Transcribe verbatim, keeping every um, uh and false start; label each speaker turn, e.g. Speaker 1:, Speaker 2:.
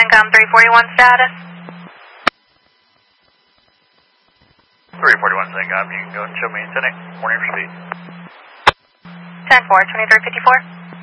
Speaker 1: CENTCOM three forty-one status.
Speaker 2: three forty-one CENTCOM, you can go and show me ten eight, morning for speed.
Speaker 1: ten four, twenty-three fifty-four.